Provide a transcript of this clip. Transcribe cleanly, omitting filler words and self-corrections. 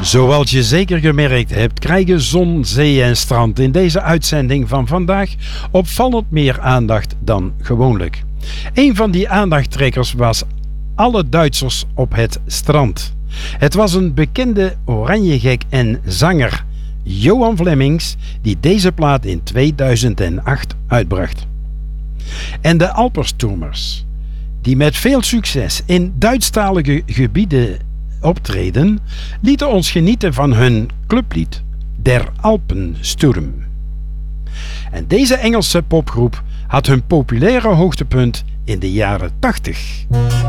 Zoals je zeker gemerkt hebt, krijgen zon, zee en strand in deze uitzending van vandaag opvallend meer aandacht dan gewoonlijk. Een van die aandachttrekkers was alle Duitsers op het strand. Het was een bekende oranjegek en zanger, Johan Flemmings, die deze plaat in 2008 uitbracht. En de Alperstormers, die met veel succes in Duitsstalige gebieden optreden, lieten ons genieten van hun clublied Der Alpensturm. En deze Engelse popgroep had hun populaire hoogtepunt in de jaren 80.